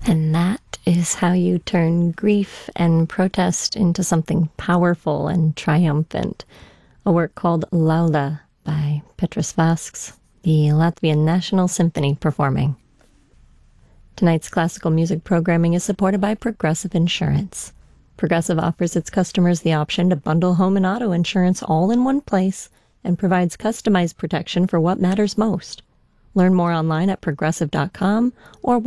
And that is how you turn grief and protest into something powerful and triumphant. A work called Laula by Petrus Vasks, the Latvian National Symphony performing. Tonight's classical music programming is supported by Progressive Insurance. Progressive offers its customers the option to bundle home and auto insurance all in one place and provides customized protection for what matters most. Learn more online at progressive.com or